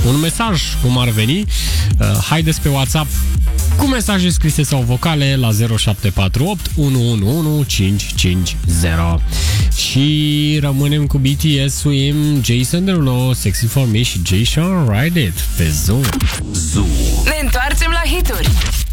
un mesaj, cum ar veni. Haideți pe WhatsApp cu mesaje scrise sau vocale la 0748 111 550. Și rămânem cu BTS, Swim, Jason Derulo, Sexy For Me și Jay Sean Ride It pe Zoom. Ne întoarcem la hituri.